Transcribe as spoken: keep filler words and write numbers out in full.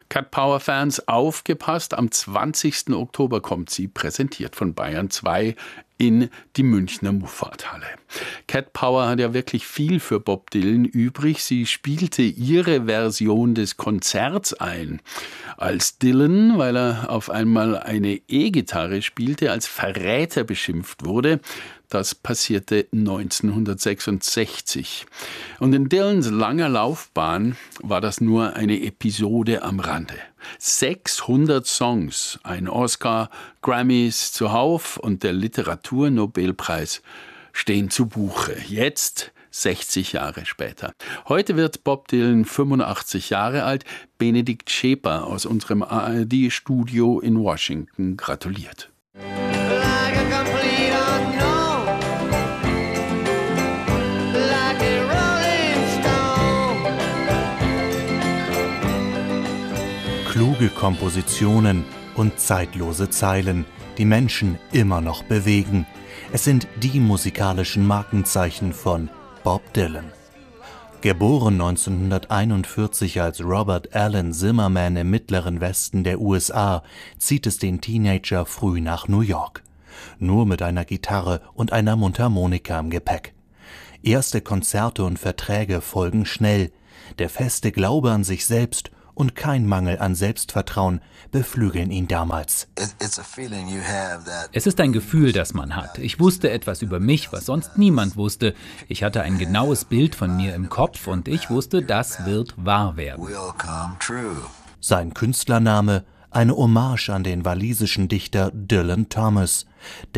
Cat Power Fans, aufgepasst, am zwanzigsten Oktober kommt sie, präsentiert von Bayern zwei in die Münchner Muffathalle. Cat Power hat ja wirklich viel für Bob Dylan übrig. Sie spielte ihre Version des Konzerts ein. Als Dylan, weil er auf einmal eine E-Gitarre spielte, als Verräter beschimpft wurde. Das passierte neunzehnhundertsechsundsechzig. Und in Dylans langer Laufbahn war das nur eine Episode am Rande. sechshundert Songs, ein Oscar, Grammys zuhauf und der Literaturnobelpreis stehen zu Buche. Jetzt sechzig Jahre später. Heute wird Bob Dylan fünfundachtzig Jahre alt. Benedikt Scheper aus unserem A R D-Studio in Washington gratuliert. Kluge Kompositionen und zeitlose Zeilen, die Menschen immer noch bewegen. Es sind die musikalischen Markenzeichen von Bob Dylan. Geboren neunzehnhunderteinundvierzig als Robert Allen Zimmerman im mittleren Westen der U S A, zieht es den Teenager früh nach New York. Nur mit einer Gitarre und einer Mundharmonika im Gepäck. Erste Konzerte und Verträge folgen schnell. Der feste Glaube an sich selbst und kein Mangel an Selbstvertrauen beflügeln ihn damals. Es ist ein Gefühl, das man hat. Ich wusste etwas über mich, was sonst niemand wusste. Ich hatte ein genaues Bild von mir im Kopf und ich wusste, das wird wahr werden. Sein Künstlername, eine Hommage an den walisischen Dichter Dylan Thomas.